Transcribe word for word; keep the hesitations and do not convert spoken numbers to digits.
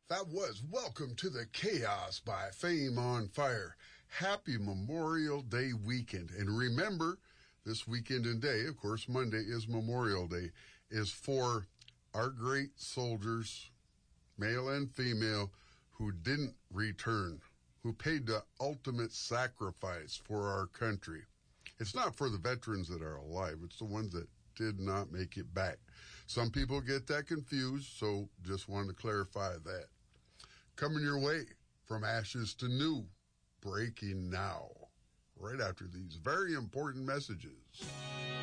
That was Welcome to the Chaos by Fame on Fire. Happy Memorial Day weekend. And remember, this weekend and day, of course, Monday is Memorial Day, is for our great soldiers, male and female, who didn't return, who paid the ultimate sacrifice for our country. It's not for the veterans that are alive. It's the ones that did not make it back. Some people get that confused, so just wanted to clarify that. Coming your way, From Ashes to New, breaking now, right after these very important messages.